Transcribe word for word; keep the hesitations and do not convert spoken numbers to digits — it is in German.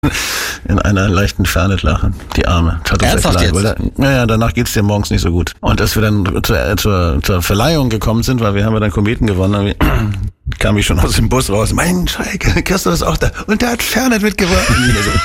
in einer leichten Fernet-Lache, die Arme. Tat uns Ernsthaft echt leid, jetzt? weil da, naja, danach geht's dir morgens nicht so gut. Und als wir dann zur, zur, zur Verleihung gekommen sind, weil wir haben ja dann Kometen gewonnen, kam ich schon aus dem Bus raus. Mein Schalke, Christoph ist auch da. Und der hat Fernet mitgebracht.